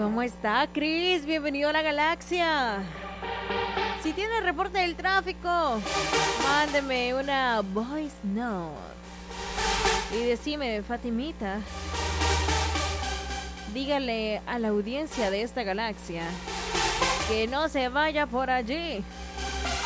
¿Cómo está, Chris? Bienvenido a la galaxia. Si tiene reporte del tráfico, mándeme una voice note y decime, Fatimita, dígale a la audiencia de esta galaxia que no se vaya por allí.